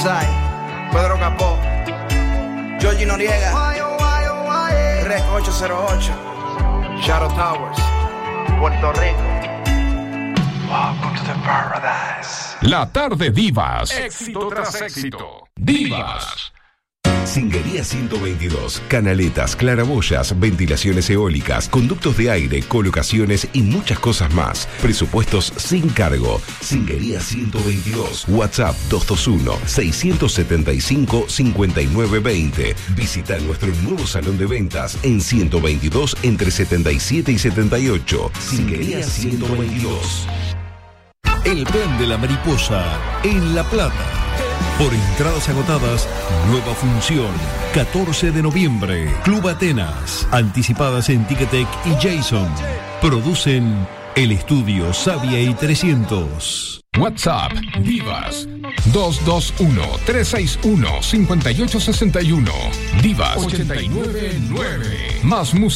Pedro Capó, Georgie Noriega, Rec 808, Shadow Towers, Puerto Rico. Welcome to the paradise. La tarde Divas. Éxito tras éxito. Divas. Singuería 122, canaletas, claraboyas, ventilaciones eólicas, conductos de aire, colocaciones y muchas cosas más. Presupuestos sin cargo. Singuería 122, WhatsApp 221-675-5920. Visita nuestro nuevo salón de ventas en 122 entre 77 y 78. Singuería 122. El plan de la mariposa en La Plata. Por entradas agotadas, nueva función, 14 de noviembre, Club Atenas, anticipadas en Ticketek y Jason. Producen El Estudio Savia y 300. WhatsApp Divas 221-361-5861. Divas 899. Más música.